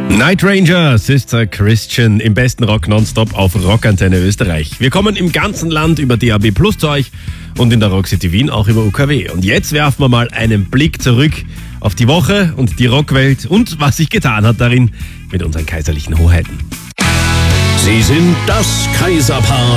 Night Ranger, Sister Christian im besten Rock nonstop auf Rockantenne Österreich. Wir kommen im ganzen Land über DAB+ zu euch und in der Rock City Wien auch über UKW. Und jetzt werfen wir mal einen Blick zurück auf die Woche und die Rockwelt und was sich getan hat darin mit unseren kaiserlichen Hoheiten. Sie sind das Kaiserpaar